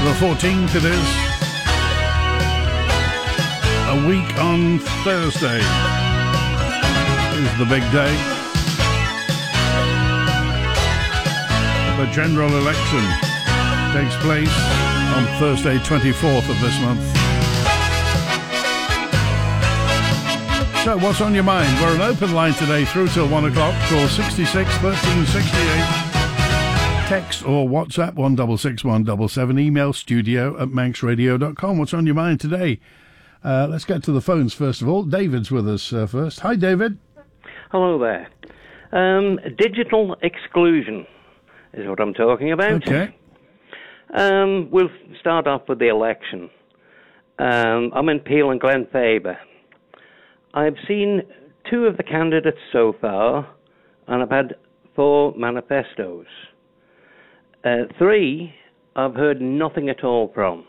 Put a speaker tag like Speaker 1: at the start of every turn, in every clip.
Speaker 1: The 14th it is. A week on Thursday is the big day. The general election takes place on Thursday, 24th of this month. So what's on your mind? We're an open line today through till 1 o'clock. Call 66 13 68. Text or WhatsApp 166 Email studio@manxradio.com. What's on your mind today? Let's get to the phones first of all. David's with us first. Hi, David.
Speaker 2: Hello there. Digital exclusion is what I'm talking about.
Speaker 1: Okay.
Speaker 2: We'll start off with the election. I'm in Peel and Glen Faber. I've seen 2 of the candidates so far, and I've had 4 manifestos. 3, I've heard nothing at all from.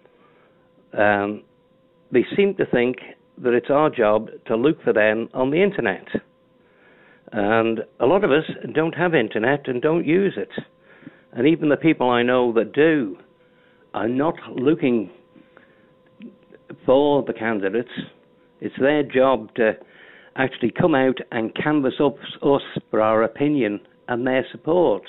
Speaker 2: They seem to think that it's our job to look for them on the internet. And a lot of us don't have internet and don't use it. And even the people I know that do are not looking for the candidates. It's their job to actually come out and canvass up us for our opinion and their support.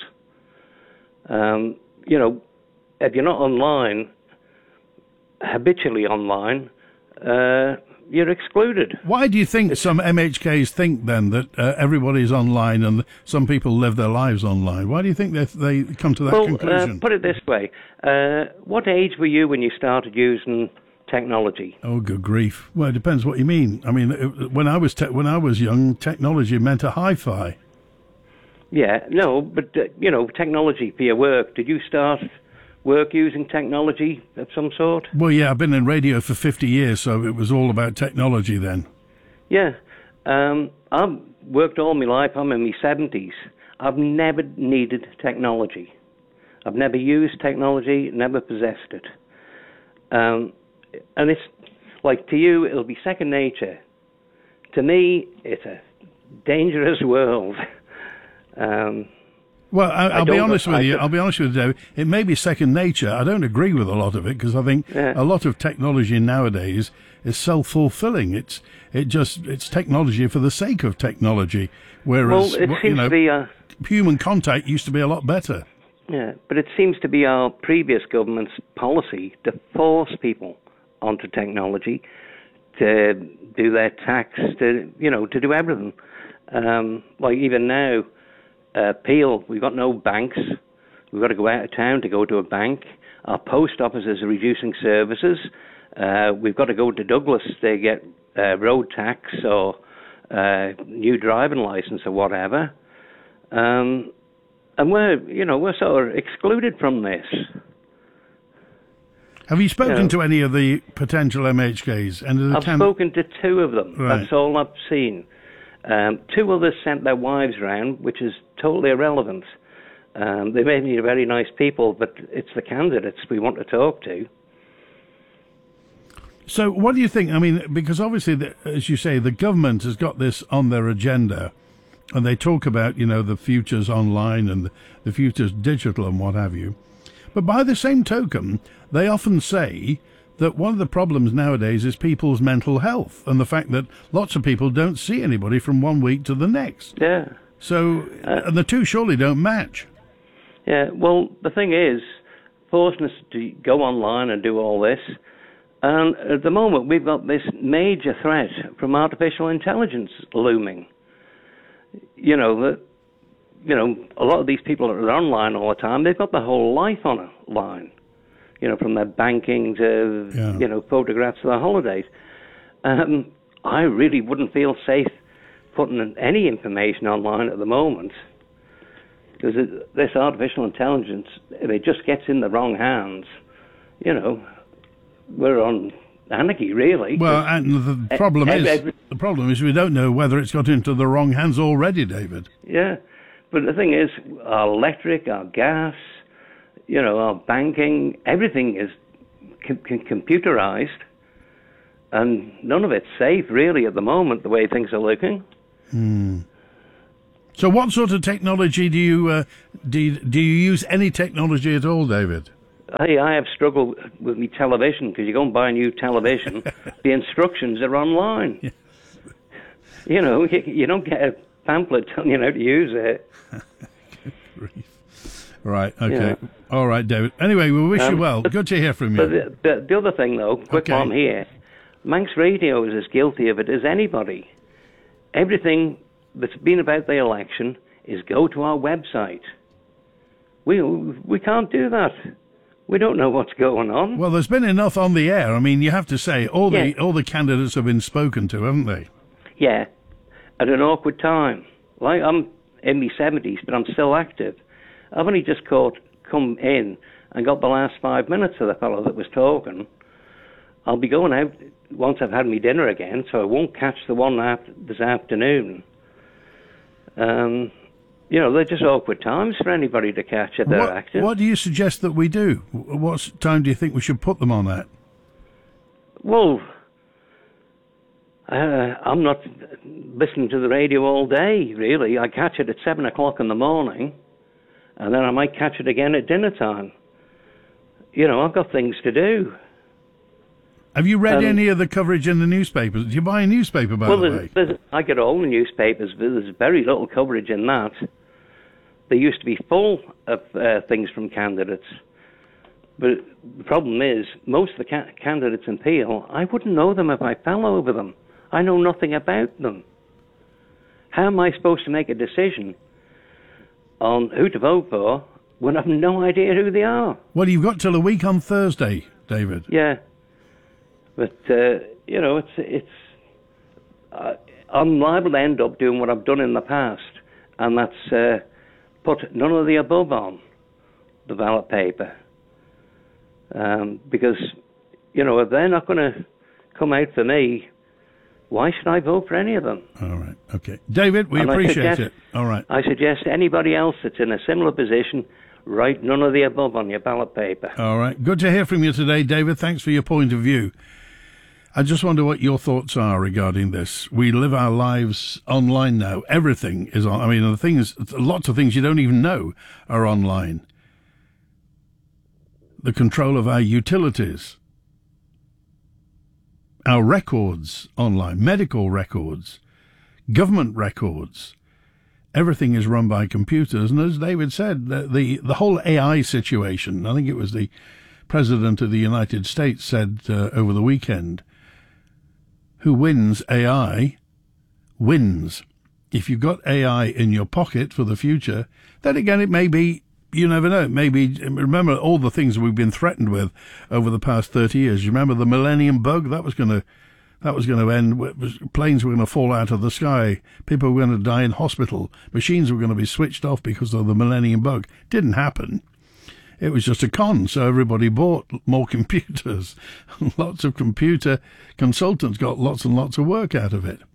Speaker 2: If you're not online, habitually online, you're excluded.
Speaker 1: Why do you think some MHKs think then that everybody's online and some people live their lives online? Why do you think they come to that conclusion?
Speaker 2: Put it this way. What age were you when you started using technology?
Speaker 1: Oh, good grief. Well, it depends what you mean. I mean, when I was young, technology meant a hi-fi.
Speaker 2: Yeah, no, but, technology for your work. Did you start work using technology of some sort?
Speaker 1: Well, yeah, I've been in radio for 50 years, so it was all about technology then.
Speaker 2: Yeah. I've worked all my life. I'm in my 70s. I've never needed technology. I've never used technology, never possessed it. And it's like, to you, it'll be second nature. To me, it's a dangerous world.
Speaker 1: Well, I'll be honest with you. I'll be honest with you, David. It may be second nature. I don't agree with a lot of it because I think a lot of technology nowadays is self-fulfilling. It's technology for the sake of technology. Whereas human contact used to be a lot better.
Speaker 2: Yeah, but it seems to be our previous government's policy to force people onto technology, to do their tax, to do everything. Like even now. Peel, we've got no banks. We've got to go out of town to go to a bank. Our post offices are reducing services. We've got to go to Douglas to get road tax or new driving license or whatever. And we're sort of excluded from this.
Speaker 1: Have you spoken to any of the potential MHKs?
Speaker 2: I've spoken to 2 of them.
Speaker 1: Right.
Speaker 2: That's all I've seen. 2 others sent their wives round, which is totally irrelevant. They may be very nice people, but it's the candidates we want to talk to.
Speaker 1: So what do you think? I mean, because obviously, as you say, the government has got this on their agenda, and they talk about, the future's online and the future's digital and what have you. But by the same token, they often say that one of the problems nowadays is people's mental health and the fact that lots of people don't see anybody from one week to the next.
Speaker 2: Yeah.
Speaker 1: So, and the two surely don't match.
Speaker 2: Yeah, well, the thing is, forcing us to go online and do all this, and at the moment we've got this major threat from artificial intelligence looming. A lot of these people that are online all the time, they've got their whole life on a line. From their banking to, photographs of their holidays. I really wouldn't feel safe putting any information online at the moment because this artificial intelligence, if it just gets in the wrong hands, we're on anarchy, really.
Speaker 1: Well, and the problem is we don't know whether it's got into the wrong hands already, David.
Speaker 2: Yeah, but the thing is, our electric, our gas, our banking, everything is computerized, and none of it's safe, really, at the moment, the way things are looking.
Speaker 1: So what sort of technology do you use any technology at all, David?
Speaker 2: Hey, I have struggled with my television because you go and buy a new television, the instructions are online. Yeah. You know, you don't get a pamphlet telling you how to use it.
Speaker 1: Right, okay. Yeah. All right, David. Anyway, we wish you well. Good to hear from you.
Speaker 2: But the other thing, though, quick one here, Manx Radio is as guilty of it as anybody. Everything that's been about the election is go to our website. We can't do that. We don't know what's going on.
Speaker 1: Well, there's been enough on the air. I mean, you have to say, all the candidates have been spoken to, haven't they?
Speaker 2: Yeah, at an awkward time. Like, I'm in my 70s, but I'm still active. I've only just come in and got the last 5 minutes of the fellow that was talking. I'll be going out once I've had my dinner again, so I won't catch the one this afternoon. You know, they're just awkward times for anybody to catch if they're active.
Speaker 1: What do you suggest that we do? What time do you think we should put them on at?
Speaker 2: Well, I'm not listening to the radio all day, really. I catch it at 7 o'clock in the morning, and then I might catch it again at dinner time. You know, I've got things to do.
Speaker 1: Have you read any of the coverage in the newspapers? Do you buy a newspaper, by the way?
Speaker 2: I get all the newspapers, but there's very little coverage in that. They used to be full of things from candidates. But the problem is, most of the candidates in Peel, I wouldn't know them if I fell over them. I know nothing about them. How am I supposed to make a decision on who to vote for when I've no idea who they are?
Speaker 1: Well, you've got till a week on Thursday, David.
Speaker 2: Yeah. But, you know, I'm liable to end up doing what I've done in the past, and that's put none of the above on the ballot paper. Because, you know, if they're not going to come out for me, why should I vote for any of them?
Speaker 1: All right, okay. David, we appreciate it. All right.
Speaker 2: I suggest anybody else that's in a similar position, write none of the above on your ballot paper.
Speaker 1: All right. Good to hear from you today, David. Thanks for your point of view. I just wonder what your thoughts are regarding this. We live our lives online now. Everything is on. I mean, the things, lots of things you don't even know are online. The control of our utilities, our records online, medical records, government records. Everything is run by computers. And as David said, the whole AI situation, I think it was the President of the United States said over the weekend, who wins AI wins. If you've got AI in your pocket for the future, then again, it may be, you never know, maybe, remember all the things we've been threatened with over the past 30 years. You remember the millennium bug? That was going to end. Planes were going to fall out of the sky. People were going to die in hospital. Machines were going to be switched off because of the millennium bug. Didn't happen. It was just a con, so everybody bought more computers. Lots of computer consultants got lots and lots of work out of it.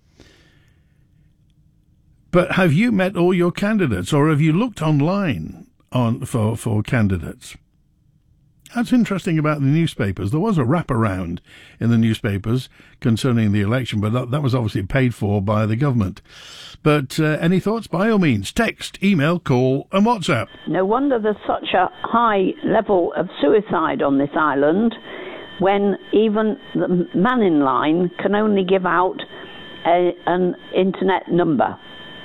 Speaker 1: But have you met all your candidates, or have you looked online for candidates? That's interesting about the newspapers. There was a wraparound in the newspapers concerning the election, but that was obviously paid for by the government. But any thoughts? By all means, text, email, call and WhatsApp.
Speaker 3: No wonder there's such a high level of suicide on this island when even the man in line can only give out an internet number,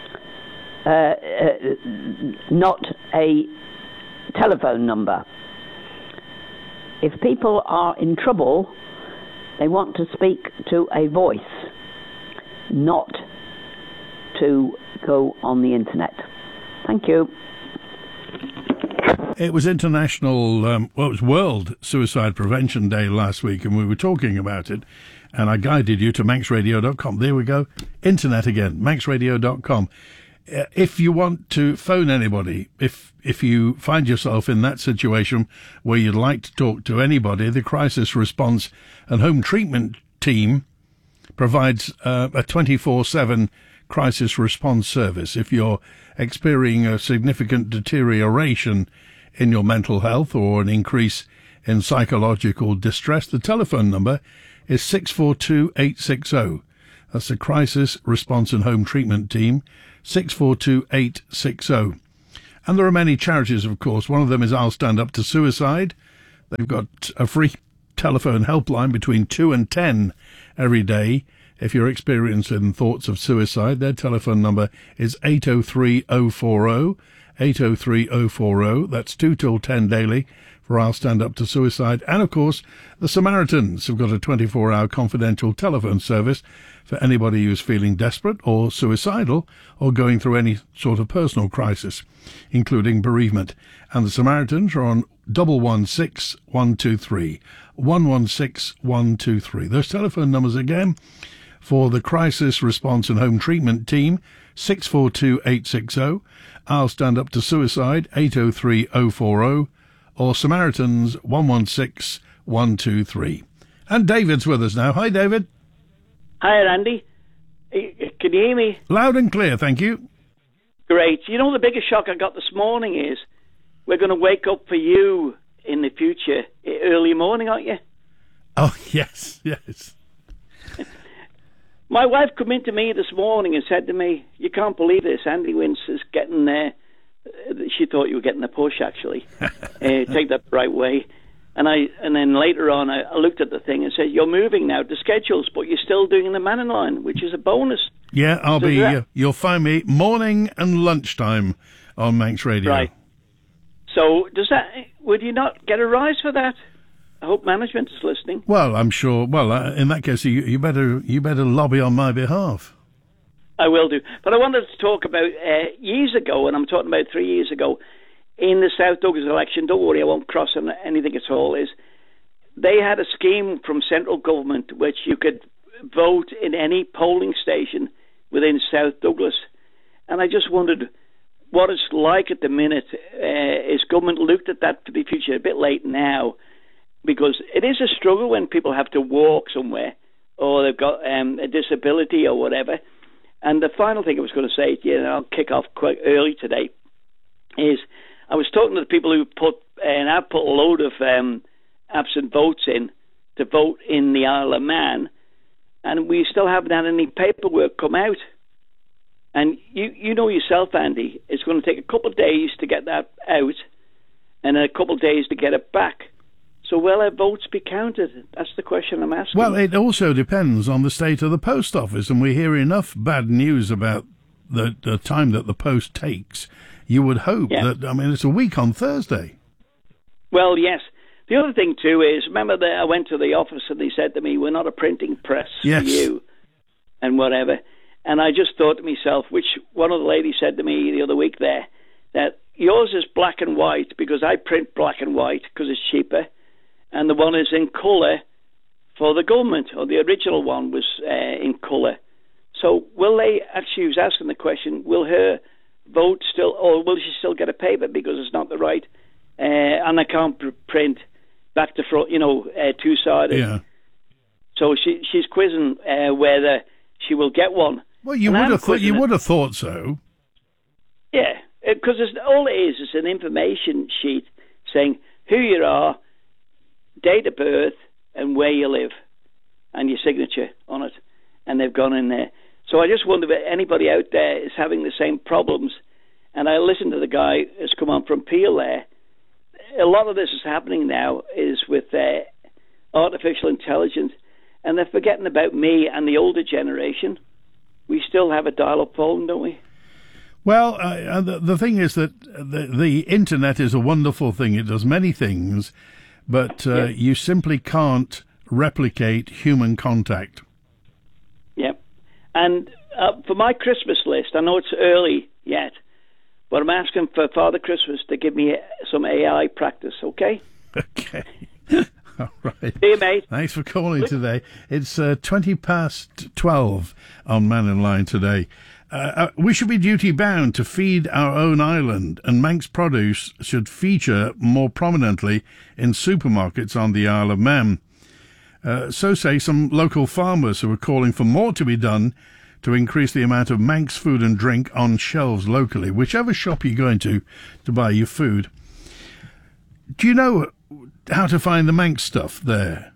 Speaker 3: not a telephone number. If people are in trouble, they want to speak to a voice, not to go on the internet. Thank you.
Speaker 1: It was International, it was World Suicide Prevention Day last week, and we were talking about it, and I guided you to manxradio.com. There we go. Internet again, manxradio.com. If you want to phone anybody, if you find yourself in that situation where you'd like to talk to anybody, the Crisis Response and Home Treatment Team provides a 24/7 crisis response service. If you're experiencing a significant deterioration in your mental health or an increase in psychological distress, the telephone number is 642-860. That's the Crisis Response and Home Treatment Team, 642-860. And there are many charities, of course. One of them is I'll Stand Up to Suicide. They've got a free telephone helpline between 2 and 10 every day. If you're experiencing thoughts of suicide, their telephone number is 803-040, 803-040. That's 2 till 10 daily for I'll Stand Up to Suicide. And, of course, the Samaritans have got a 24-hour confidential telephone service for anybody who's feeling desperate or suicidal or going through any sort of personal crisis, including bereavement. And the Samaritans are on 116 123, 116 123. Those telephone numbers again for the Crisis Response and Home Treatment Team, 642 860, I'll Stand Up to Suicide, 803 040, or Samaritans 116 123. And David's with us now. Hi, David.
Speaker 4: Hi, Randy. Can you hear me?
Speaker 1: Loud and clear, thank you.
Speaker 4: Great. You know, the biggest shock I got this morning is we're going to wake up for you in the future early morning, aren't you?
Speaker 1: Oh, yes, yes.
Speaker 4: My wife came in to me this morning and said to me, "You can't believe this, Andy Wince is getting there." She thought you were getting a push, actually. Take that the right way. And then later on, I looked at the thing and said, "You're moving now to schedules, but you're still doing the Manning line, which is a bonus."
Speaker 1: Yeah, I'll be. You'll find me morning and lunchtime on Manx Radio.
Speaker 4: Right. So would you not get a rise for that? I hope management is listening.
Speaker 1: Well, I'm sure. Well, in that case, you better lobby on my behalf.
Speaker 4: I will do. But I wanted to talk about years ago, and I'm talking about 3 years ago, in the South Douglas election. Don't worry, I won't cross on anything at all. Is they had a scheme from central government which you could vote in any polling station within South Douglas, and I just wondered what it's like at the minute. Is government looked at that for the future? A bit late now, because it is a struggle when people have to walk somewhere or they've got a disability or whatever. And the final thing I was going to say to you, and I'll kick off quite early today, is I was talking to the people who I've put a load of absent votes in to vote in the Isle of Man, and we still haven't had any paperwork come out. And you know yourself, Andy, it's going to take a couple of days to get that out and a couple of days to get it back. So will our votes be counted? That's the question I'm asking.
Speaker 1: Well, it also depends on the state of the post office, and we hear enough bad news about the time that the post takes. You would hope that, I mean, it's a week on Thursday.
Speaker 4: Well, yes. The other thing, too, is, remember that I went to the office and they said to me, "We're not a printing press for you," and whatever. And I just thought to myself, which one of the ladies said to me the other week there, that yours is black and white because I print black and white because it's cheaper, and the one is in colour for the government, or the original one was in colour. So will they, actually, was asking the question, will her vote still, or will she still get a paper because it's not the right, and I can't print back to front, two-sided.
Speaker 1: Yeah.
Speaker 4: So she's quizzing whether she will get one.
Speaker 1: Well, you would have thought so.
Speaker 4: Yeah, because all it is an information sheet saying who you are, date of birth, and where you live, and your signature on it, and they've gone in there. So I just wonder if anybody out there is having the same problems. And I listened to the guy who's come on from Peel there. A lot of this is happening now is with artificial intelligence, and they're forgetting about me and the older generation. We still have a dial-up phone, don't we?
Speaker 1: Well, the thing is that the internet is a wonderful thing. It does many things, but you simply can't replicate human contact.
Speaker 4: Yep. And for my Christmas list, I know it's early yet, but I'm asking for Father Christmas to give me some AI practice, okay?
Speaker 1: Okay. All right.
Speaker 4: See you, mate.
Speaker 1: Thanks for calling today. It's 12:20 on Man in Line today. We should be duty-bound to feed our own island, and Manx produce should feature more prominently in supermarkets on the Isle of Man. So say some local farmers who are calling for more to be done to increase the amount of Manx food and drink on shelves locally, whichever shop you're going to buy your food. Do you know how to find the Manx stuff there?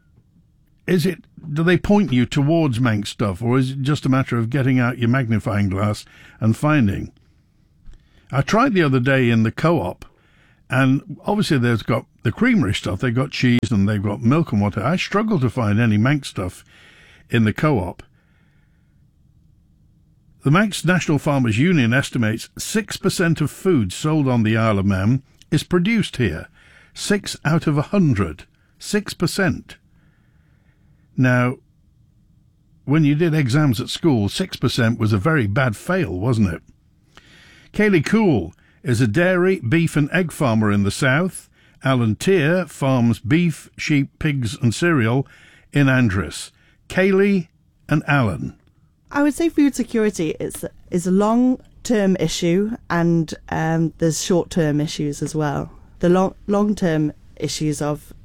Speaker 1: Do they point you towards Manx stuff, or is it just a matter of getting out your magnifying glass and finding? I tried the other day in the Co-op, And obviously they've got the creamery stuff, they've got cheese and they've got milk and whatever. I struggle to find any Manx stuff in the co-op. The Manx National Farmers Union estimates 6% of food sold on the Isle of Man is produced here. 6 out of 100. 6%. Now, when you did exams at school, 6% was a very bad fail, wasn't it? Kaylee Cool is a dairy, beef and egg farmer in the south. Alan Tier farms beef, sheep, pigs and cereal in Andres. Kaylee and Alan.
Speaker 5: I would say food security is a long-term issue, and there's short-term issues as well. The long-term issues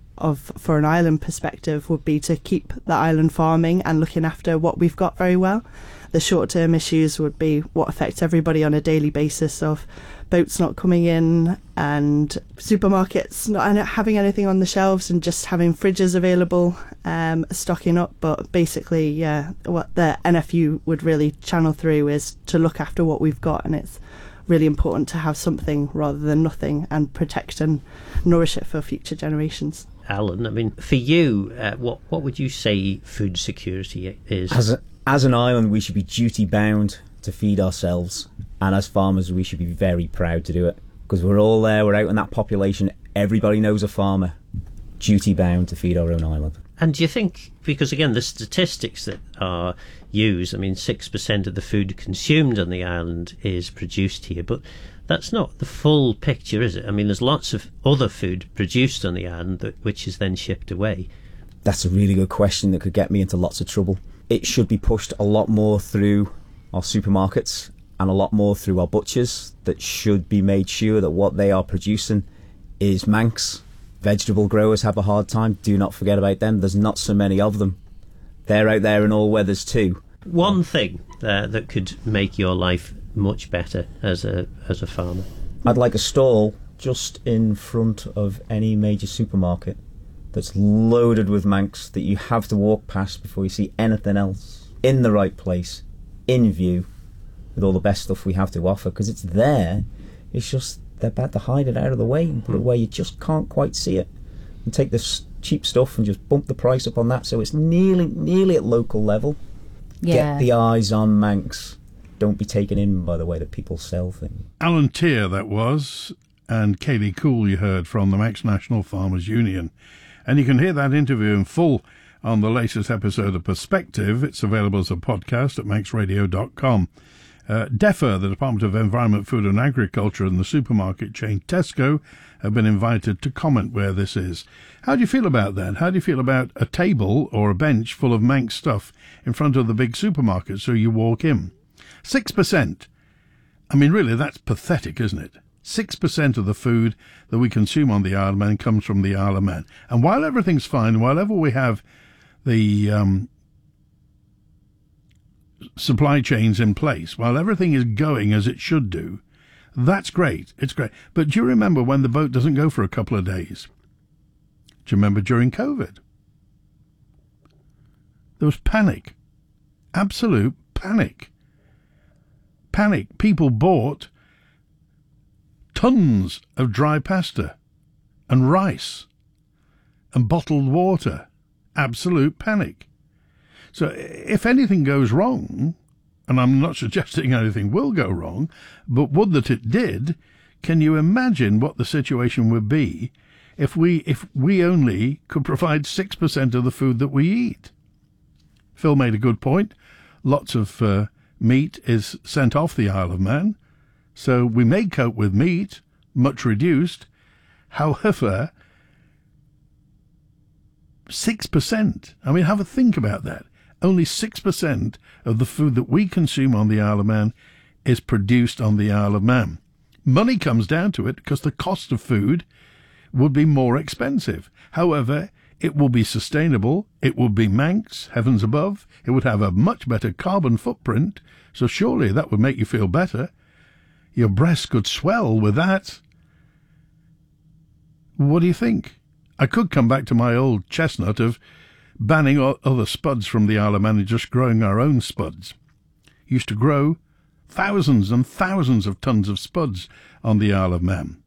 Speaker 5: for an island perspective would be to keep the island farming and looking after what we've got very well. The short-term issues would be what affects everybody on a daily basis, of boats not coming in and supermarkets not having anything on the shelves and just having fridges available, stocking up. But basically, yeah, what the NFU would really channel through is to look after what we've got, and it's really important to have something rather than nothing and protect and nourish it for future generations.
Speaker 6: Alan, I mean, for you, what would you say food security is?
Speaker 7: As an island, we should be duty bound to feed ourselves, and as farmers, we should be very proud to do it, because we're all there, we're out in that population, everybody knows a farmer, duty bound to feed our own island.
Speaker 6: And do you think, because again, the statistics that are used, I mean, 6% of the food consumed on the island is produced here, but that's not the full picture, is it? I mean, there's lots of other food produced on the island which is then shipped away.
Speaker 7: That's a really good question that could get me into lots of trouble. It should be pushed a lot more through our supermarkets and a lot more through our butchers, that should be made sure that what they are producing is Manx. Vegetable growers have a hard time. Do not forget about them. There's not so many of them. They're out there in all weathers too.
Speaker 6: One thing that could make your life much better as a farmer.
Speaker 7: I'd like a stall just in front of any major supermarket that's loaded with Manx, that you have to walk past before you see anything else, in the right place, in view, with all the best stuff we have to offer, because it's there. It's just they're about to hide it out of the way and put it where you just can't quite see it, and take this cheap stuff and just bump the price up on that so it's nearly at local level.
Speaker 8: Yeah.
Speaker 7: Get the eyes on Manx. Don't be taken in by the way that people sell things.
Speaker 1: Alan Tier, that was, and Kaylee Cool you heard from the Manx National Farmers Union. And you can hear that interview in full on the latest episode of Perspective. It's available as a podcast at manxradio.com. DEFRA, the Department of Environment, Food and Agriculture, and the supermarket chain Tesco have been invited to comment where this is. How do you feel about that? How do you feel about a table or a bench full of Manx stuff in front of the big supermarket so you walk in? 6%. I mean, really, that's pathetic, isn't it? 6% of the food that we consume on the Isle of Man comes from the Isle of Man. And while everything's fine, while ever we have the supply chains in place, while everything is going as it should do, that's great. It's great. But do you remember when the boat doesn't go for a couple of days? Do you remember during COVID? There was panic. Absolute panic. Panic. People bought tons of dry pasta and rice and bottled water. Absolute panic. So if anything goes wrong, and I'm not suggesting anything will go wrong, but would that it did, can you imagine what the situation would be if we only could provide 6% of the food that we eat? Phil made a good point. Lots of meat is sent off the Isle of Man, so we may cope with meat, much reduced. However, 6%, I mean, have a think about that. Only 6% of the food that we consume on the Isle of Man is produced on the Isle of Man. Money comes down to it because the cost of food would be more expensive. However, it will be sustainable. It will be Manx, heavens above. It would have a much better carbon footprint. So surely that would make you feel better. Your breasts could swell with that. What do you think? I could come back to my old chestnut of banning other spuds from the Isle of Man and just growing our own spuds. Used to grow thousands and thousands of tons of spuds on the Isle of Man.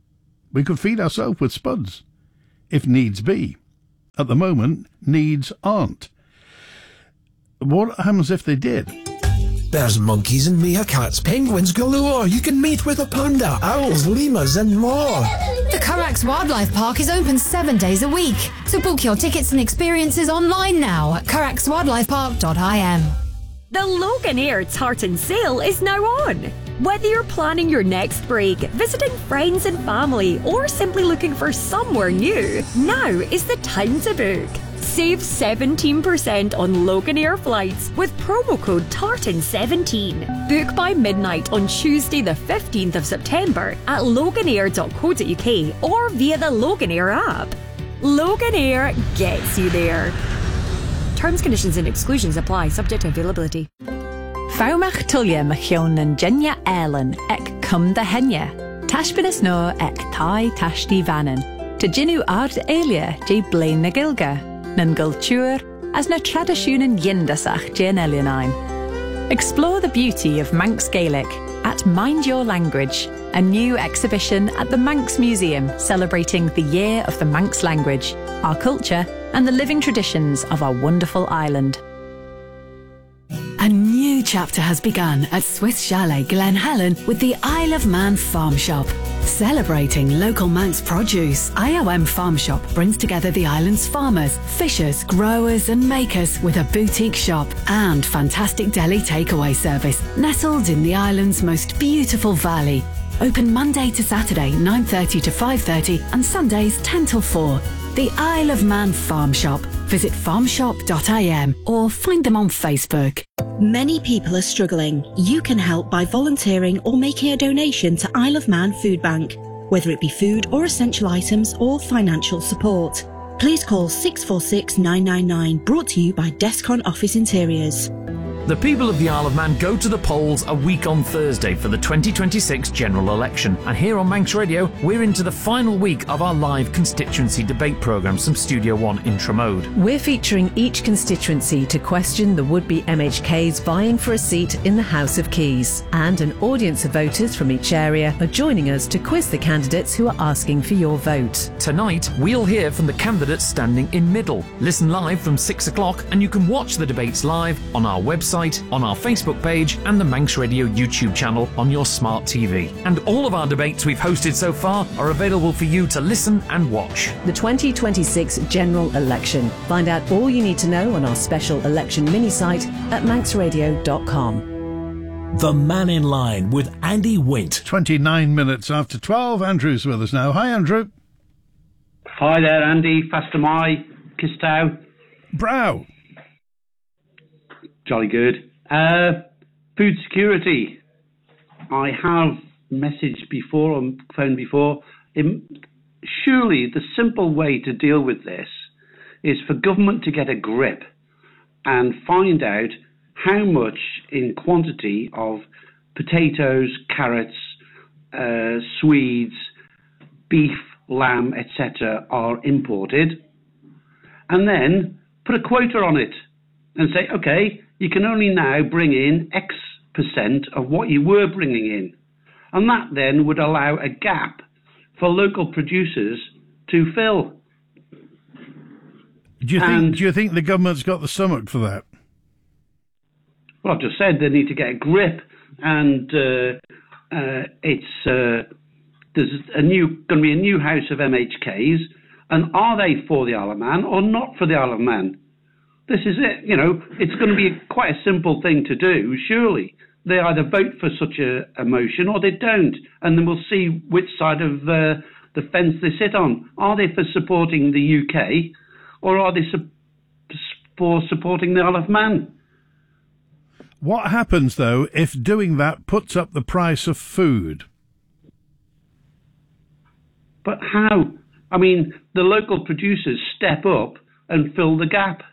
Speaker 1: We could feed ourselves with spuds, if needs be. At the moment, needs aren't. What happens if they did?
Speaker 8: There's monkeys and meerkats, penguins galore. You can meet with a panda, owls, lemurs and more.
Speaker 9: The Currachs Wildlife Park is open 7 days a week. So book your tickets and experiences online now at currachswildlifepark.im.
Speaker 10: The Loganair Tartan Sale is now on. Whether you're planning your next break, visiting friends and family, or simply looking for somewhere new, now is the time to book. Save 17% on Loganair flights with promo code TARTAN17. Book by midnight on Tuesday the 15th of September at loganair.co.uk or via the Loganair app. Loganair gets you there. Terms, conditions and exclusions apply, subject to availability.
Speaker 11: Faumach tulia machion and Jenya Ellen ek cum da henya. Tashbinas no ek tai tashti vanen. To jinu ard elia je blain na gilga. Nan gultur as na tradisjonen yindasach jen elionine. Explore the beauty of Manx Gaelic at Mind Your Language, a new exhibition at the Manx Museum celebrating the Year of the Manx Language, our culture and the living traditions of our wonderful island.
Speaker 12: A new chapter has begun at Swiss Chalet Glen Helen with the Isle of Man Farm Shop. Celebrating local Manx produce, IOM Farm Shop brings together the island's farmers, fishers, growers and makers with a boutique shop and fantastic deli takeaway service nestled in the island's most beautiful valley. Open Monday to Saturday 9:30 to 5:30 and Sundays 10 till 4. The Isle of Man Farm Shop. Visit farmshop.im or find them on Facebook.
Speaker 13: Many people are struggling. You can help by volunteering or making a donation to Isle of Man Food Bank, whether it be food or essential items or financial support. Please call 646 999, brought to you by Descon Office Interiors.
Speaker 14: The people of the Isle of Man go to the polls a week on Thursday for the 2026 general election. And here on Manx Radio, we're into the final week of our live constituency debate programme from Studio One in Tramode.
Speaker 15: We're featuring each constituency to question the would-be MHKs vying for a seat in the House of Keys. And an audience of voters from each area are joining us to quiz the candidates who are asking for your vote.
Speaker 14: Tonight, we'll hear from the candidates standing in middle. Listen live from 6 o'clock and you can watch the debates live on our website, on our Facebook page and the Manx Radio YouTube channel on your smart TV. And all of our debates we've hosted so far are available for you to listen and watch.
Speaker 15: The 2026 general election. Find out all you need to know on our special election mini-site at manxradio.com.
Speaker 8: The Man in Line with Andy Wint.
Speaker 1: 29 minutes after 12. Andrew's with us now. Hi, Andrew.
Speaker 16: Hi there, Andy. Fastamai, Kistow.
Speaker 1: Brow.
Speaker 16: Jolly good. Food security. I have messaged before on phone before. Surely the simple way to deal with this is for government to get a grip and find out how much in quantity of potatoes, carrots, swedes, beef, lamb, etc. are imported, and then put a quota on it and say, okay, you can only now bring in X percent of what you were bringing in. And that then would allow a gap for local producers to fill.
Speaker 1: Do you think the government's got the stomach for that?
Speaker 16: Well, I've just said they need to get a grip, and there's going to be a new house of MHKs, and are they for the Isle of Man or not for the Isle of Man? This is it. You know, it's going to be quite a simple thing to do, surely. They either vote for such a motion or they don't, and then we'll see which side of the fence they sit on. Are they for supporting the UK, or are they for supporting the Isle of Man?
Speaker 1: What happens, though, if doing that puts up the price of food?
Speaker 16: But how? I mean, the local producers step up and fill the gap.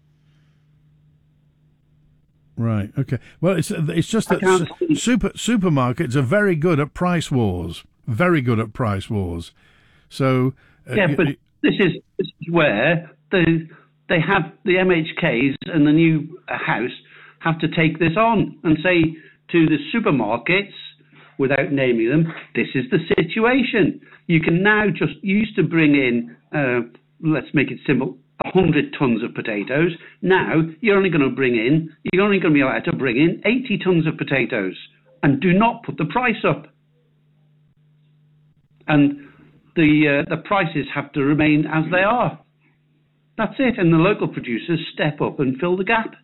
Speaker 1: Right. Okay. Well, it's just that supermarkets are very good at price wars. Very good at price wars. So
Speaker 16: but this is where they have the MHKs and the new house have to take this on and say to the supermarkets, without naming them, this is the situation. You can now used to bring in, let's make it simple, 100 tons of potatoes. Now you're only going to be allowed to bring in 80 tons of potatoes, and do not put the price up. And the prices have to remain as they are. That's it. And the local producers step up and fill the gap.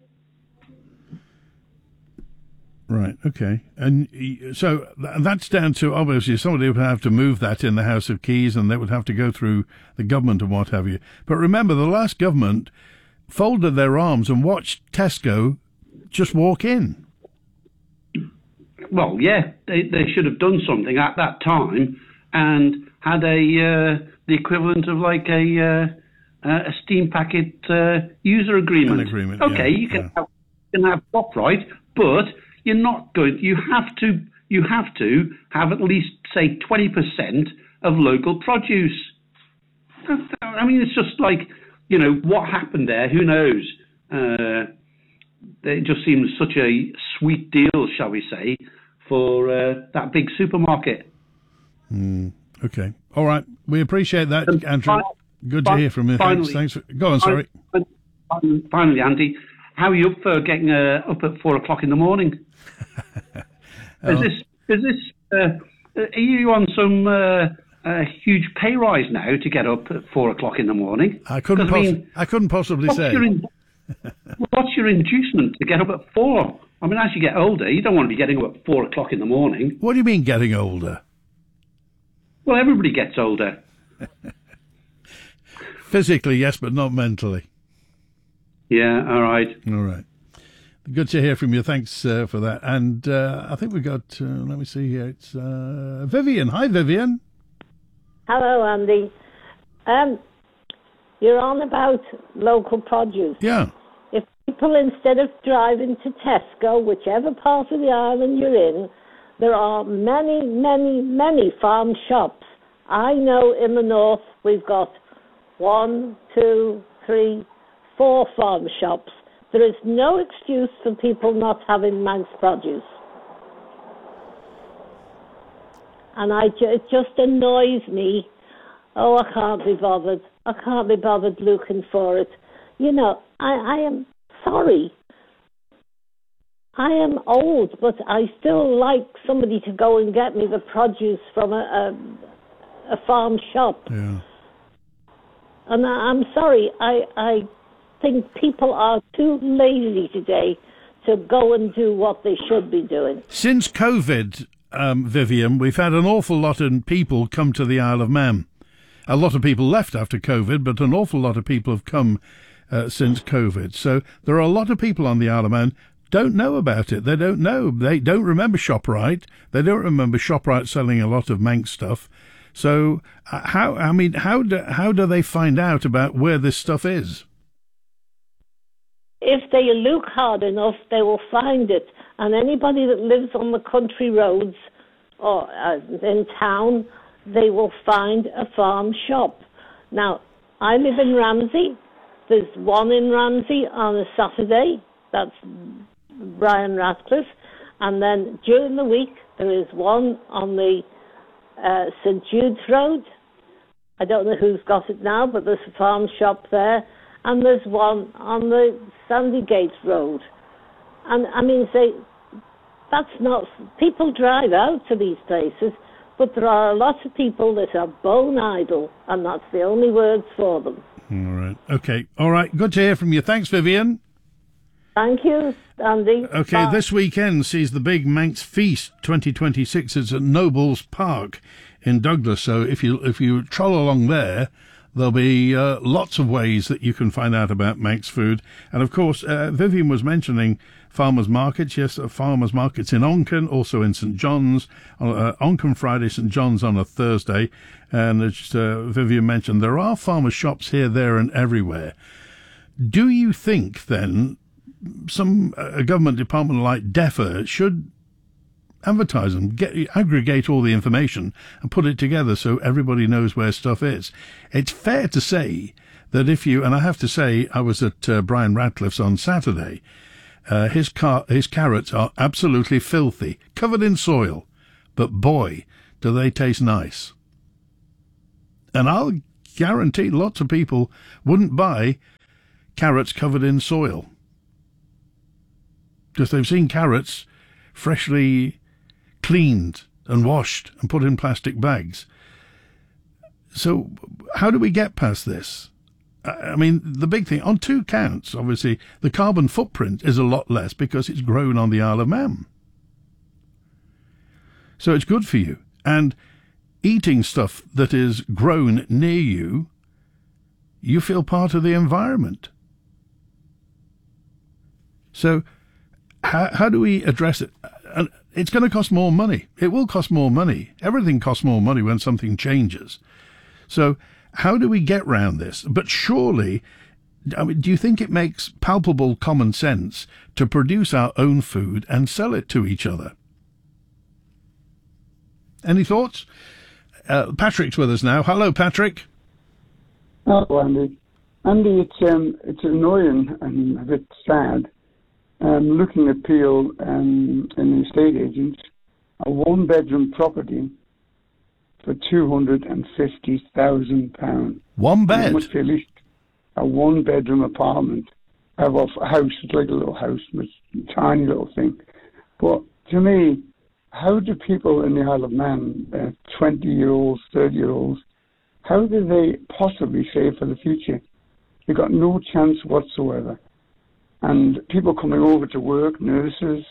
Speaker 1: Right, okay. And so that's down to, obviously, somebody would have to move that in the House of Keys, and they would have to go through the government and what have you. But remember, the last government folded their arms and watched Tesco just walk in.
Speaker 16: Well, yeah, they should have done something at that time and had the equivalent of like a steam packet user agreement.
Speaker 1: An agreement,
Speaker 16: okay,
Speaker 1: yeah,
Speaker 16: you can have ShopRite, but you're not going. You have to have at least say 20% of local produce. I mean, it's just like, what happened there. Who knows? It just seems such a sweet deal, shall we say, for that big supermarket.
Speaker 1: Okay, all right. We appreciate that, Andrew. Good to hear from you.
Speaker 16: Finally,
Speaker 1: Thanks. Go on. Sorry.
Speaker 16: Finally, Andy, how are you up for getting up at 4 o'clock in the morning? Are you on some huge pay rise now to get up at 4 o'clock in the morning?
Speaker 1: I couldn't possibly say.
Speaker 16: What's your inducement to get up at 4? I mean, as you get older, you don't want to be getting up at 4 o'clock in the morning.
Speaker 1: What do you mean getting older?
Speaker 16: Well, everybody gets older.
Speaker 1: Physically, yes, but not mentally.
Speaker 16: Yeah, all right.
Speaker 1: All right. Good to hear from you. Thanks for that. And I think we got, let me see here, it's Vivian. Hi, Vivian.
Speaker 17: Hello, Andy. You're on about local produce.
Speaker 1: Yeah.
Speaker 17: If people, instead of driving to Tesco, whichever part of the island you're in, there are many, many, many farm shops. I know in the north we've got 1, 2, 3, 4 farm shops. There is no excuse for people not having Manx produce. And it just annoys me. Oh, I can't be bothered. I can't be bothered looking for it. I am sorry. I am old, but I still like somebody to go and get me the produce from a farm shop.
Speaker 1: Yeah.
Speaker 17: And I'm sorry, I think people are too lazy today to go and do what they should be doing.
Speaker 1: Since COVID, Vivian, we've had an awful lot of people come to the Isle of Man. A lot of people left after COVID, but an awful lot of people have come since COVID. So there are a lot of people on the Isle of Man don't know about it. They don't know. They don't remember ShopRite. They don't remember ShopRite selling a lot of Manx stuff. So how do they find out about where this stuff is?
Speaker 17: If they look hard enough, they will find it. And anybody that lives on the country roads or in town, they will find a farm shop. Now, I live in Ramsey. There's one in Ramsey on a Saturday. That's Brian Ratcliffe. And then during the week, there is one on the St. Jude's Road. I don't know who's got it now, but there's a farm shop there. And there's one on the Sandygate Road. And I mean, that's not, people drive out to these places, but there are a lot of people that are bone idle, and that's the only words for them.
Speaker 1: All right. Okay. All right. Good to hear from you. Thanks, Vivian.
Speaker 17: Thank you, Andy.
Speaker 1: Okay,
Speaker 17: Bye.
Speaker 1: This weekend sees the big Manx Feast 2026. It's at Nobles Park in Douglas. So if you troll along there, there'll be lots of ways that you can find out about Manx food. And of course, Vivian was mentioning farmers markets. Yes, farmers markets in Onken, also in St. John's. Onken Friday, St. John's on a Thursday. And as Vivian mentioned, there are farmer shops here, there and everywhere. Do you think then a government department like DEFRA should advertise them, aggregate all the information and put it together so everybody knows where stuff is? It's fair to say that and I have to say, I was at Brian Ratcliffe's on Saturday. His carrots are absolutely filthy, covered in soil. but boy, do they taste nice. And I'll guarantee lots of people wouldn't buy carrots covered in soil, because they've seen carrots freshly cleaned and washed and put in plastic bags. So how do we get past this? I mean, the big thing, on two counts, obviously, the carbon footprint is a lot less because it's grown on the Isle of Man. So it's good for you. And eating stuff that is grown near you, you feel part of the environment. So how do we address it? It's going to cost more money. It will cost more money. Everything costs more money when something changes. So how do we get round this? But surely, I mean, do you think it makes palpable common sense to produce our own food and sell it to each other? Any thoughts? Patrick's with us now. Hello, Patrick.
Speaker 18: Hello, Andy. Andy, it's annoying and a bit sad. Looking at Peel and the estate agents, a one-bedroom property for £250,000.
Speaker 1: One bed?
Speaker 18: It must be at least a one-bedroom apartment. A house, it's like a little house, it's a tiny little thing. But to me, how do people in the Isle of Man, 20-year-olds, 30-year-olds, how do they possibly save for the future? They've got no chance whatsoever. And people coming over to work, nurses,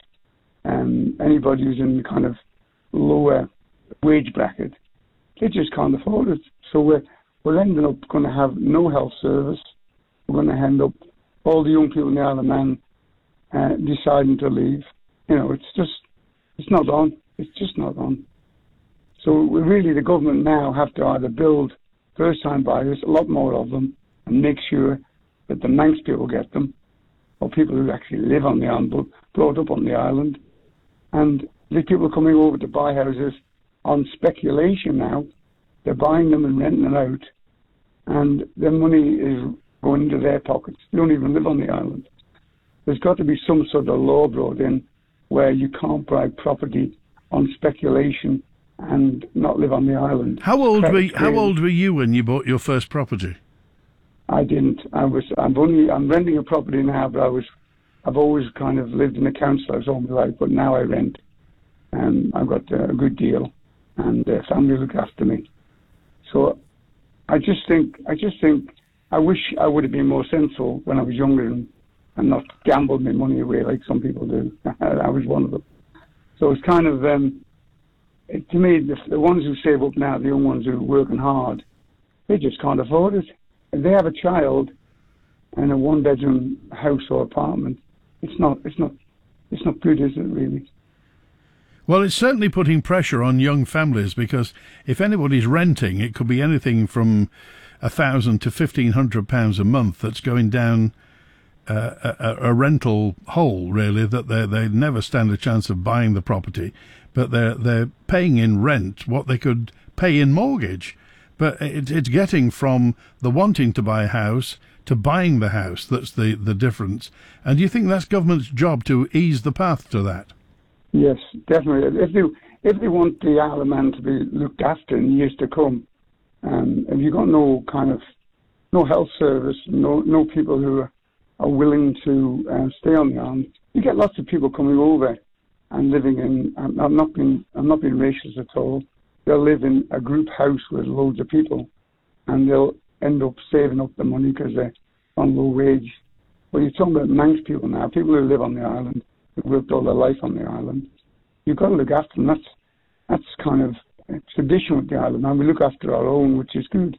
Speaker 18: anybody who's in the kind of lower wage bracket, they just can't afford it. So we're ending up going to have no health service. We're going to end up all the young people in the Isle of Man deciding to leave. You know, it's not on. It's just not on. So really, the government now have to either build first-time buyers, a lot more of them, and make sure that the Manx people get them, or people who actually live on the island, but brought up on the island. And the people coming over to buy houses on speculation now, they're buying them and renting them out, and their money is going into their pockets. They don't even live on the island. There's got to be some sort of law brought in where you can't buy property on speculation and not live on the island.
Speaker 1: How old were you when you bought your first property?
Speaker 18: I didn't. I'm renting a property now, but I've always kind of lived in a council house all my life, but now I rent. And I've got a good deal, and family look after me. So I just think I wish I would have been more sensible when I was younger and not gambled my money away like some people do. I was one of them. So it's kind of, to me, the ones who save up now, the young ones who are working hard, they just can't afford it. If they have a child in a one-bedroom house or apartment, it's not good, is it, really?
Speaker 1: Well, it's certainly putting pressure on young families, because if anybody's renting, it could be anything from £1,000 to £1,500 a month that's going down a rental hole, really, that they never stand a chance of buying the property, but they're paying in rent what they could pay in mortgage. But it's getting from the wanting to buy a house to buying the house that's the difference. And do you think that's government's job to ease the path to that?
Speaker 18: Yes, definitely. If they want the Isle of Man to be looked after in years to come, if you've got no health service, no people who are willing to stay on the island, you get lots of people coming over and living in. I'm not being racist at all. They'll live in a group house with loads of people, and they'll end up saving up the money because they're on low wage. But you're talking about Manx people now, people who live on the island, who've worked all their life on the island. You've got to look after them. That's kind of a tradition with the island. And we look after our own, which is good.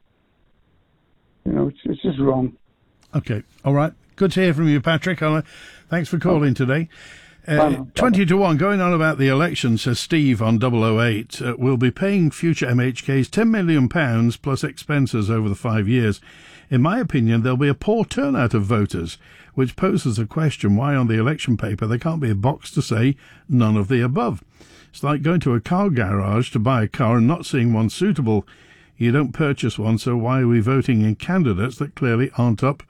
Speaker 18: You know, it's just wrong.
Speaker 1: Okay, all right. Good to hear from you, Patrick. Thanks for calling today. 20 to 1, going on about the election, says Steve on 008. We'll be paying future MHKs £10 million plus expenses over the 5 years. In my opinion, there'll be a poor turnout of voters, which poses a question why on the election paper there can't be a box to say none of the above. It's like going to a car garage to buy a car and not seeing one suitable. You don't purchase one, so why are we voting in candidates that clearly aren't up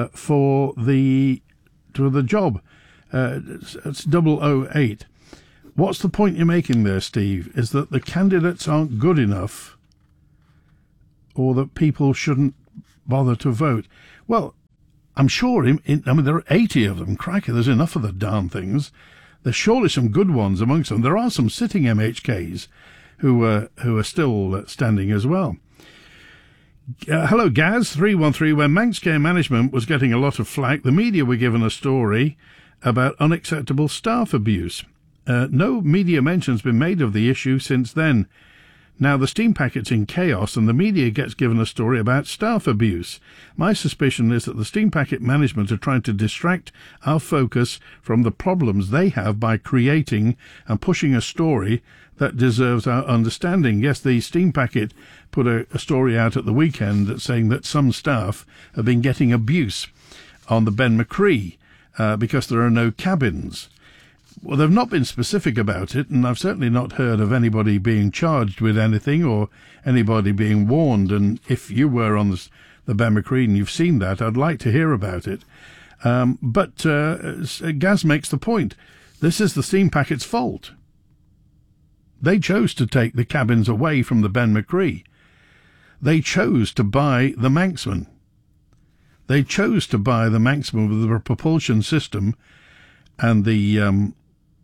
Speaker 1: for the job? It's 008. what's the point you're making there, Steve? Is that the candidates aren't good enough, or that people shouldn't bother to vote? Well, I'm sure, there are 80 of them. Crikey, there's enough of the darn things. There's surely some good ones amongst them. There are some sitting MHKs who are still standing as well. Hello, Gaz, 313. When Manx Care Management was getting a lot of flack, the media were given a story about unacceptable staff abuse. No media mention's been made of the issue since then. Now the steam packet's in chaos and the media gets given a story about staff abuse. My suspicion is that the steam packet management are trying to distract our focus from the problems they have by creating and pushing a story that deserves our understanding. Yes, the steam packet put a story out at the weekend that's saying that some staff have been getting abuse on the Ben McCree because there are no cabins. Well, they've not been specific about it, and I've certainly not heard of anybody being charged with anything or anybody being warned. And if you were on the Ben McCree and you've seen that, I'd like to hear about it. But Gaz makes the point. This is the steam packet's fault. They chose to take the cabins away from the Ben McCree. They chose to buy the Manxman. They chose to buy the Manxman with the propulsion system and the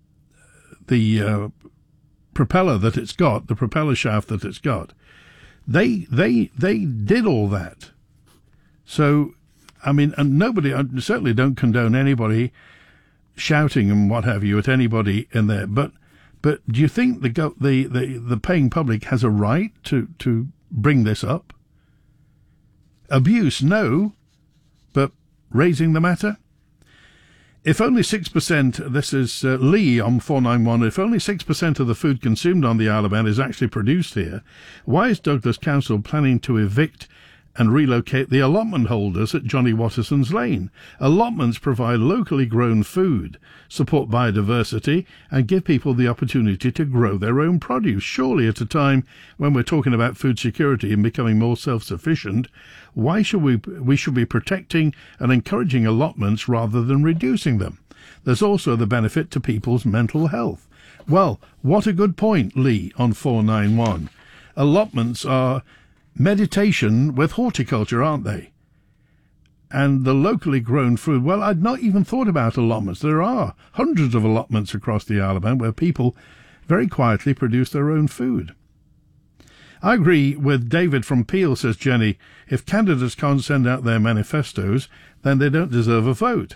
Speaker 1: propeller that it's got, the propeller shaft that it's got. They did all that. So, and nobody, I certainly don't condone anybody shouting and what have you at anybody in there. But do you think the paying public has a right to bring this up? Abuse, no, but raising the matter? If only 6%, this is Lee on 491, if only 6% of the food consumed on the Isle of Man is actually produced here, why is Douglas Council planning to evict and relocate the allotment holders at Johnny Watterson's Lane? Allotments provide locally grown food, support biodiversity, and give people the opportunity to grow their own produce. Surely at a time when we're talking about food security and becoming more self-sufficient, why should we should be protecting and encouraging allotments rather than reducing them? There's also the benefit to people's mental health. Well, what a good point, Lee, on 491. Allotments are meditation with horticulture, aren't they? And the locally grown food, well, I'd not even thought about allotments. There are hundreds of allotments across the Isle of Man where people very quietly produce their own food. I agree with David from Peel, says Jenny. If candidates can't send out their manifestos, then they don't deserve a vote.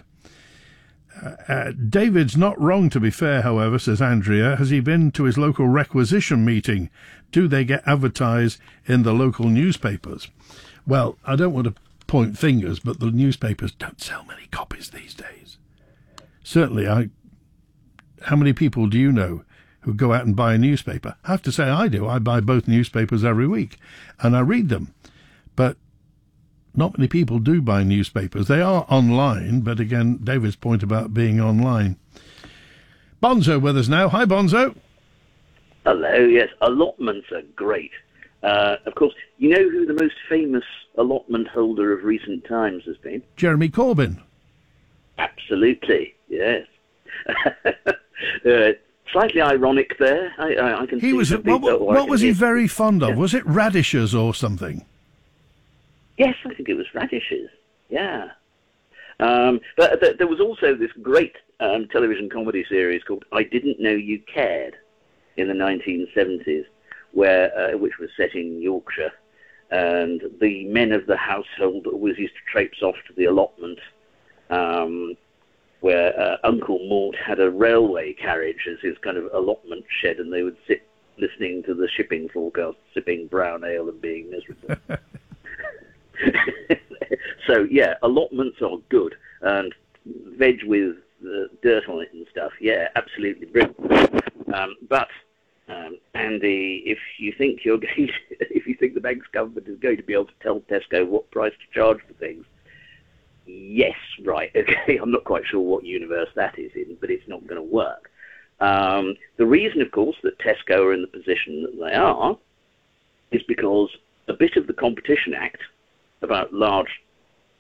Speaker 1: David's not wrong, to be fair, however, says Andrea. Has he been to his local requisition meeting? Do they get advertised in the local newspapers? Well, I don't want to point fingers, but the newspapers don't sell many copies these days. Certainly, how many people do you know who go out and buy a newspaper? I have to say I do. I buy both newspapers every week, and I read them. But not many people do buy newspapers. They are online, but again, David's point about being online. Bonzo with us now. Hi, Bonzo.
Speaker 19: Hello, yes, allotments are great. Of course, you know who the most famous allotment holder of recent times has been?
Speaker 1: Jeremy Corbyn.
Speaker 19: Absolutely, yes. Slightly ironic there. I can see.
Speaker 1: What was he very fond of? Yeah. Was it radishes or something?
Speaker 19: Yes, I think it was radishes. Yeah. But there was also this great television comedy series called I Didn't Know You Cared in the 1970s, which was set in Yorkshire. And the men of the household always used to traipse off to the allotment, where Uncle Mort had a railway carriage as his kind of allotment shed, and they would sit listening to the shipping forecast, sipping brown ale and being miserable. So, yeah, allotments are good. And veg with dirt on it and stuff, yeah, absolutely brilliant. But Andy, if you think the Manx government is going to be able to tell Tesco what price to charge for things, yes, right, okay, I'm not quite sure what universe that is in, but it's not going to work. The reason, of course, that Tesco are in the position that they are is because a bit of the Competition Act about large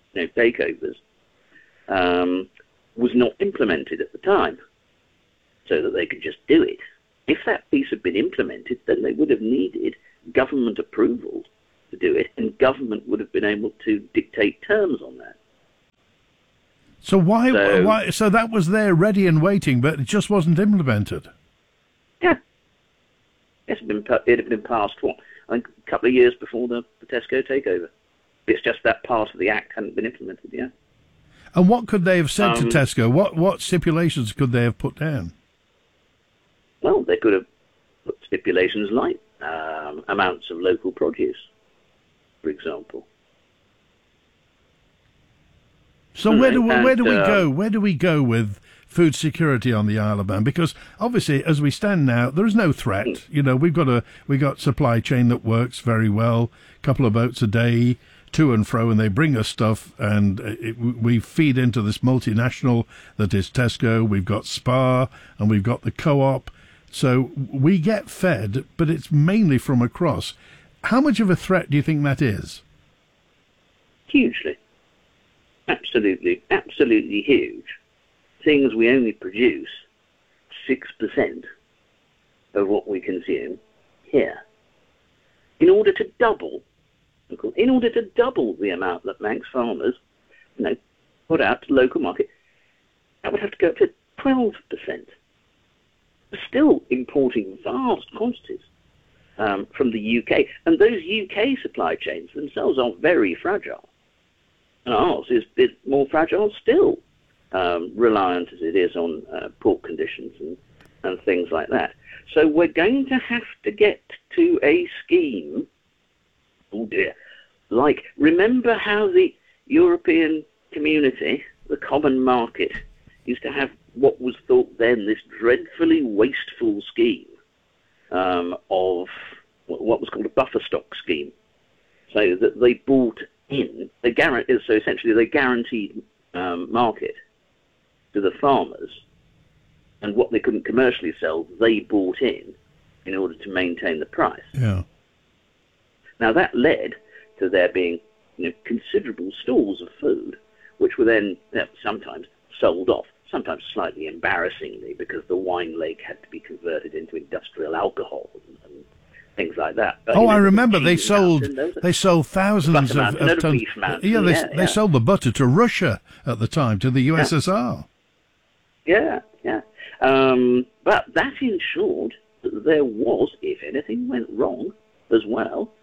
Speaker 19: takeovers was not implemented at the time. so that they could just do it. If that piece had been implemented, then they would have needed government approval to do it, and government would have been able to dictate terms on that.
Speaker 1: So why? So that was there, ready and waiting, but it just wasn't implemented.
Speaker 19: Yeah, it had been passed I think a couple of years before the Tesco takeover. It's just that part of the act hadn't been implemented. Yeah.
Speaker 1: And what could they have said to Tesco? What stipulations could they have put down?
Speaker 19: Well, they could have put stipulations like amounts of local produce, for example.
Speaker 1: So where do we go? Where do we go with food security on the Isle of Man? Because obviously, as we stand now, there is no threat. You know, we got supply chain that works very well. A couple of boats a day, to and fro, and they bring us stuff, and we feed into this multinational that is Tesco. We've got Spar, and we've got the Co-op. So we get fed, but it's mainly from across. How much of a threat do you think that is?
Speaker 19: Hugely. Absolutely huge. Things we only produce 6% of what we consume here. In order to double the amount that Manx farmers, put out to local market, that would have to go up to 12%. We're still importing vast quantities from the UK, and those UK supply chains themselves are very fragile. And ours is a bit more fragile still, reliant as it is on port conditions and things like that. So we're going to have to get to a scheme, oh dear, like, remember how the European community, the common market, used to have what was thought then this dreadfully wasteful scheme of what was called a buffer stock scheme, so that they bought in, so essentially they guaranteed market to the farmers, and what they couldn't commercially sell, they bought in order to maintain the price.
Speaker 1: Yeah.
Speaker 19: Now that led to there being considerable stores of food, which were then sometimes sold off, sometimes slightly embarrassingly, because the wine lake had to be converted into industrial alcohol and things like that. But,
Speaker 1: I remember they sold thousands of tons. They sold the butter to Russia at the time, to the USSR.
Speaker 19: Yeah. But that ensured that there was, if anything went wrong as well,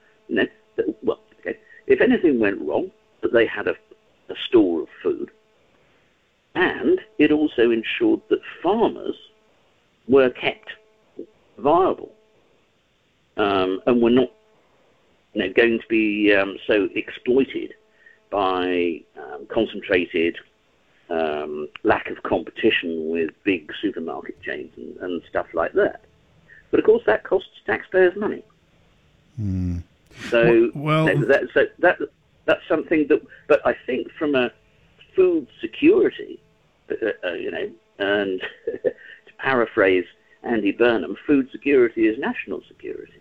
Speaker 19: if anything went wrong, that they had a store of food. And it also ensured that farmers were kept viable and were not going to be so exploited by concentrated lack of competition with big supermarket chains and stuff like that. But of course that costs taxpayers money. So that's something that. But I think from a food security, and to paraphrase Andy Burnham, food security is national security.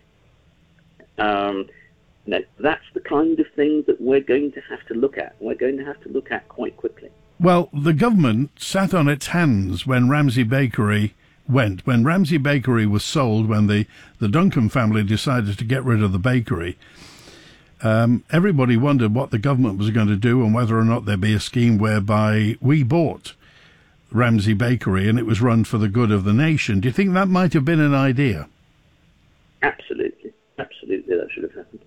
Speaker 19: That's the kind of thing that we're going to have to look at. We're going to have to look at quite quickly.
Speaker 1: Well, the government sat on its hands when Ramsay Bakery went. When Ramsay Bakery was sold, when the Duncan family decided to get rid of the bakery, everybody wondered what the government was going to do and whether or not there'd be a scheme whereby we bought Ramsay Bakery and it was run for the good of the nation. Do you think that might have been an idea?
Speaker 19: Absolutely, that should have happened.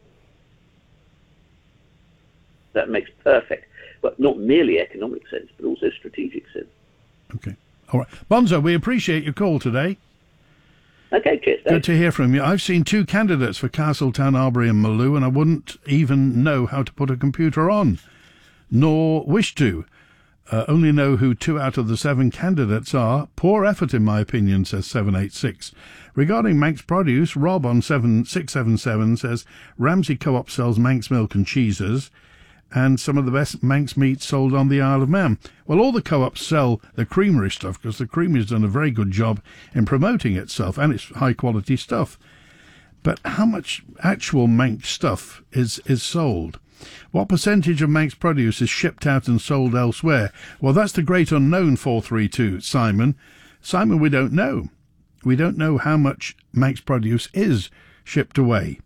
Speaker 19: That makes perfect, but not merely economic sense, but also strategic sense.
Speaker 1: Okay. All right. Bonzo, we appreciate your call today.
Speaker 19: Okay, cheers.
Speaker 1: Good to hear from you. I've seen 2 candidates for Castletown, Arbury and Maloo, and I wouldn't even know how to put a computer on, nor wish to. Only know who 2 out of the 7 candidates are. Poor effort, in my opinion, says 786. Regarding Manx produce, Rob on 7677 says Ramsay Co-op sells Manx milk and cheeses, and some of the best Manx meat sold on the Isle of Man. Well, all the co-ops sell the creamery stuff because the creamery's done a very good job in promoting itself, and it's high-quality stuff. But how much actual Manx stuff is sold? What percentage of Manx produce is shipped out and sold elsewhere? Well, that's the great unknown, 432, Simon. Simon, we don't know. We don't know how much Manx produce is shipped away.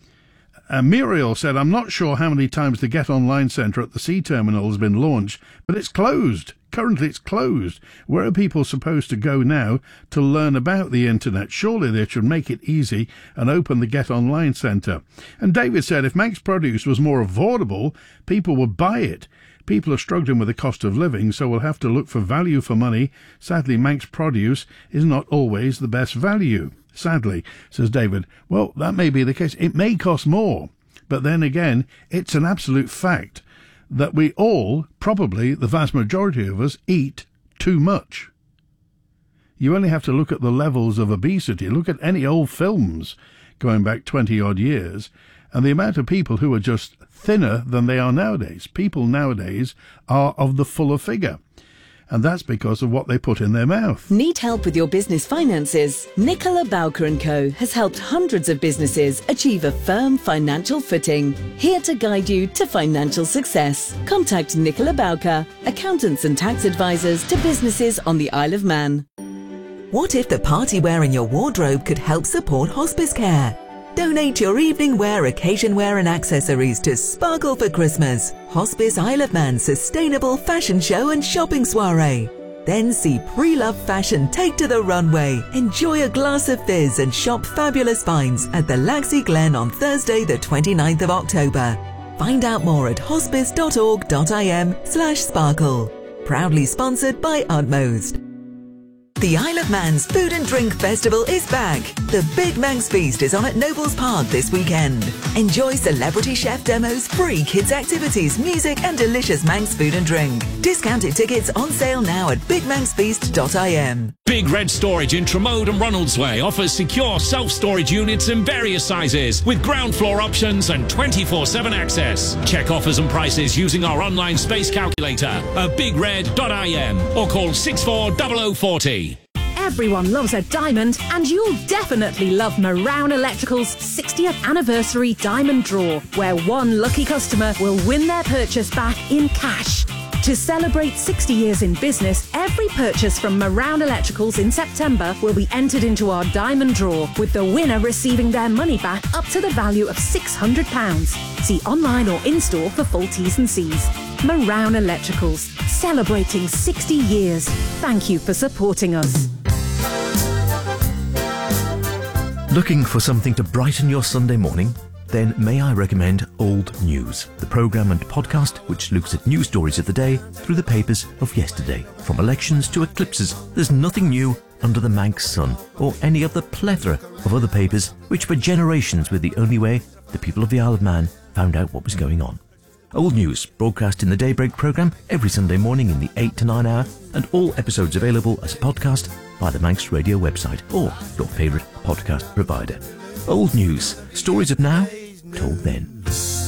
Speaker 1: Muriel said, I'm not sure how many times the Get Online Centre at the sea terminal has been launched, but it's closed. Currently it's closed. Where are people supposed to go now to learn about the internet? Surely they should make it easy and open the Get Online Centre. And David said, if Manx produce was more affordable, people would buy it. People are struggling with the cost of living, so we'll have to look for value for money. Sadly, Manx produce is not always the best value. Sadly, says David. Well, that may be the case. It may cost more, but then again, it's an absolute fact that we all, probably the vast majority of us, eat too much. You only have to look at the levels of obesity. Look at any old films going back 20-odd years, and the amount of people who are just thinner than they are nowadays. People nowadays are of the fuller figure. And that's because of what they put in their mouth.
Speaker 20: Need help with your business finances? Nicola Bowker & Co. has helped hundreds of businesses achieve a firm financial footing. Here to guide you to financial success. Contact Nicola Bowker, accountants and tax advisors to businesses on the Isle of Man.
Speaker 21: What if the party wear in your wardrobe could help support hospice care? Donate your evening wear, occasion wear and accessories to Sparkle for Christmas, Hospice Isle of Man sustainable fashion show and shopping soiree. Then see pre-loved fashion take to the runway, enjoy a glass of fizz and shop fabulous finds at the Laxey Glen on Thursday the 29th of October. Find out more at hospice.org.im/sparkle. Proudly sponsored by Utmost. The Isle of Man's Food and Drink Festival is back. The Big Manx Feast is on at Nobles Park this weekend. Enjoy celebrity chef demos, free kids activities, music and delicious Manx food and drink. Discounted tickets on sale now at bigmanxfeast.im.
Speaker 22: Big Red Storage in Tremode and Ronaldsway offers secure self-storage units in various sizes with ground floor options and 24/7 access. Check offers and prices using our online space calculator at bigred.im or call 640040.
Speaker 23: Everyone loves a diamond, and you'll definitely love Marown Electrical's 60th anniversary diamond draw, where one lucky customer will win their purchase back in cash. To celebrate 60 years in business, every purchase from Marown Electricals in September will be entered into our diamond draw, with the winner receiving their money back up to the value of £600. See online or in-store for full T's and C's. Marown Electricals, celebrating 60 years. Thank you for supporting us.
Speaker 24: Looking for something to brighten your Sunday morning? Then may I recommend Old News, the programme and podcast which looks at news stories of the day through the papers of yesterday. From elections to eclipses, there's nothing new under the Manx sun, or any of the plethora of other papers which for generations were the only way the people of the Isle of Man found out what was going on. Old News, broadcast in the Daybreak programme every Sunday morning in the 8 to 9 hour, and all episodes available as a podcast by the Manx Radio website or your favourite podcast provider. Old News, stories of now, told then.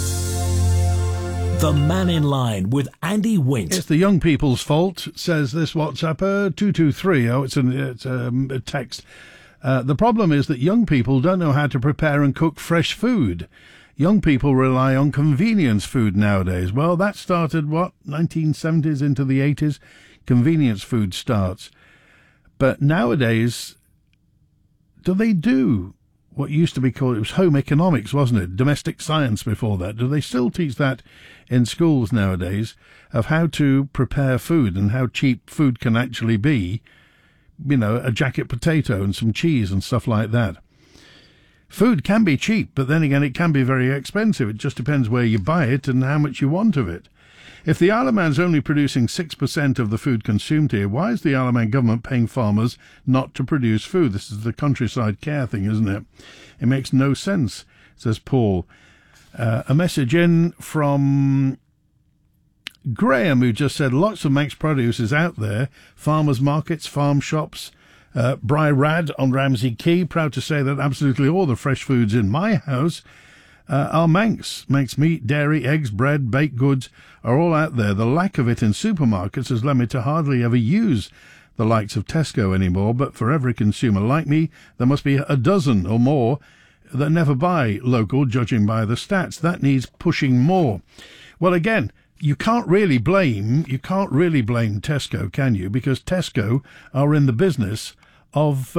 Speaker 8: The Man in Line with Andy Wint.
Speaker 1: It's the young people's fault, says this WhatsApper, 223. Oh, it's a text. The problem is that young people don't know how to prepare and cook fresh food. Young people rely on convenience food nowadays. Well, that started, 1970s into the 80s? Convenience food starts. But nowadays, do they do what used to be called, it was home economics, wasn't it? Domestic science before that. Do they still teach that in schools nowadays, of how to prepare food and how cheap food can actually be? You know, a jacket potato and some cheese and stuff like that. Food can be cheap, but then again, it can be very expensive. It just depends where you buy it and how much you want of it. If the Isle of Man's only producing 6% of the food consumed here, why is the Isle of Man government paying farmers not to produce food? This is the countryside care thing, isn't it? It makes no sense, says Paul. A message in from Graham, who just said lots of Manx produce is out there. Farmers markets, farm shops. Bry Rad on Ramsey Quay, proud to say that absolutely all the fresh foods in my house are Manx. Manx meat, dairy, eggs, bread, baked goods are all out there. The lack of it in supermarkets has led me to hardly ever use the likes of Tesco anymore, but for every consumer like me, there must be a dozen or more that never buy local, judging by the stats. That needs pushing more. Well, again, you can't really blame Tesco, can you? Because Tesco are in the business of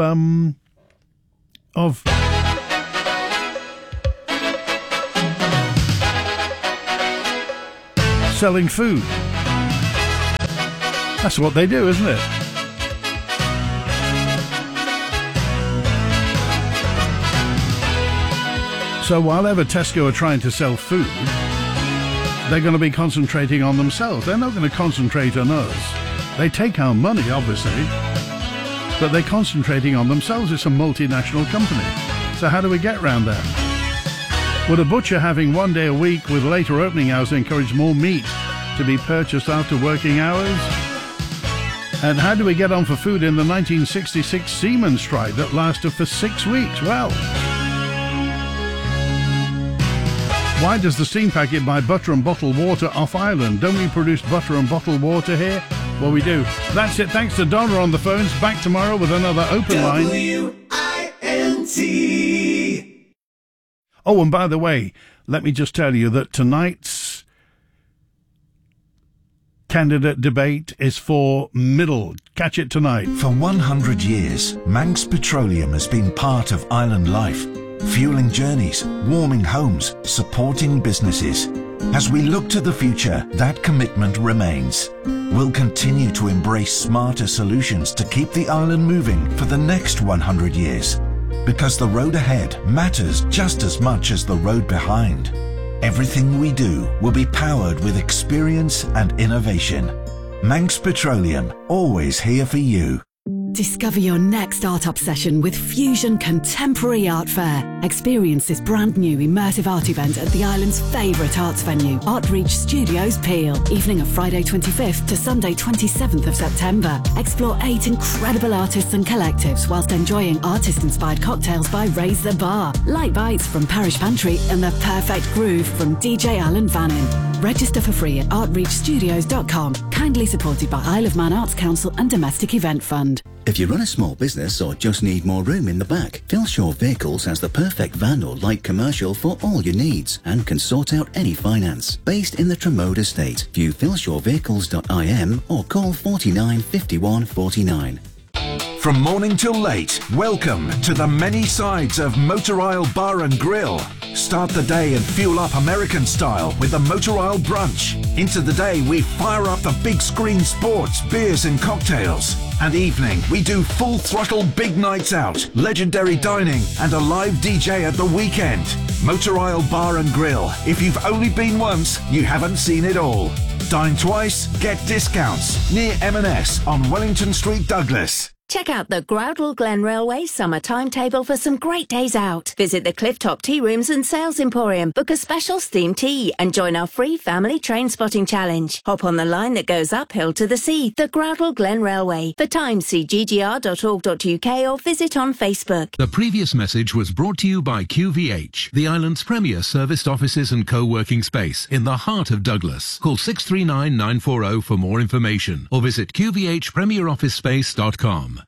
Speaker 1: selling food. That's what they do, isn't it? So while ever Tesco are trying to sell food, they're going to be concentrating on themselves. They're not going to concentrate on us. They take our money, obviously, but they're concentrating on themselves. It's a multinational company. So how do we get round that? Would a butcher having 1 day a week with later opening hours encourage more meat to be purchased after working hours? And how do we get on for food in the 1966 seaman strike that lasted for 6 weeks? Well, why does the steam packet buy butter and bottled water off Ireland? Don't we produce butter and bottled water here? Well, we do. That's it. Thanks to Donna on the phones. Back tomorrow with another open line.
Speaker 2: WINT.
Speaker 1: Oh, and by the way, let me just tell you that tonight's candidate debate is for Middle. Catch it tonight.
Speaker 3: For 100 years, Manx Petroleum has been part of island life, fueling journeys, warming homes, supporting businesses. As we look to the future, that commitment remains. We'll continue to embrace smarter solutions to keep the island moving for the next 100 years. Because the road ahead matters just as much as the road behind. Everything we do will be powered with experience and innovation. Manx Petroleum, always here for you.
Speaker 12: Discover your next art obsession with Fusion Contemporary Art Fair. Experience this brand new immersive art event at the island's favourite arts venue, Artreach Studios Peel. Evening of Friday 25th to Sunday 27th of September. Explore 8 incredible artists and collectives whilst enjoying artist-inspired cocktails by Raise the Bar, light bites from Parish Pantry and the perfect groove from DJ Alan Vannin. Register for free at artreachstudios.com. Kindly supported by Isle of Man Arts Council and Domestic Event Fund.
Speaker 4: If you run a small business or just need more room in the back, Philshaw Vehicles has the perfect van or light commercial for all your needs and can sort out any finance. Based in the Tremode estate, view philshawvehicles.im or call 49 51 49.
Speaker 3: From morning till late, welcome to the many sides of Motor Isle Bar and Grill. Start the day and fuel up American style with the Motor Isle Brunch. Into the day, we fire up the big screen sports, beers and cocktails. And evening, we do full throttle big nights out, legendary dining and a live DJ at the weekend. Motor Isle Bar and Grill. If you've only been once, you haven't seen it all. Dine twice, get discounts. Near M&S on Wellington Street, Douglas.
Speaker 5: Check out the Groudle Glen Railway summer timetable for some great days out. Visit the Clifftop Tea Rooms and Sales Emporium, book a special steam tea and join our free family train spotting challenge. Hop on the line that goes uphill to the sea, the Groudle Glen Railway. For times, see ggr.org.uk or visit on Facebook.
Speaker 22: The previous message was brought to you by QVH, the island's premier serviced offices and co-working space in the heart of Douglas. Call 639 940 for more information or visit qvhpremierofficespace.com.